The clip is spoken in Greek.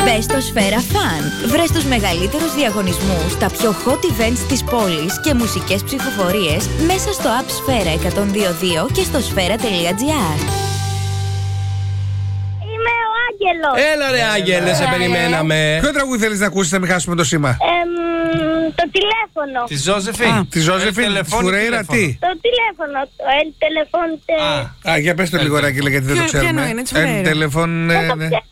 Μπες στο Σφαίρα Fun. Βρες τους μεγαλύτερους διαγωνισμούς, τα πιο hot events της πόλης και μουσικές ψηφοφορίες μέσα στο app Σφαίρα 102.2 και στο σφαίρα.gr. Είμαι ο Άγγελος. Έλα ρε Άγγελε, σε περιμέναμε. Ποιο τραγούδι θέλεις να ακούσεις, να μην χάσουμε το σήμα? Το τηλέφωνο. Τη Ζώζεφιν. Τη Ζώζεφιν, τη Φουρέιρα, τι? Το τηλέφωνο. Το el teléfono. Για πες το λίγο, Άγγελε, γιατί δεν το ξέρουμε. Ποιο είναι, της Φουρέιρα? El teléfono, ναι.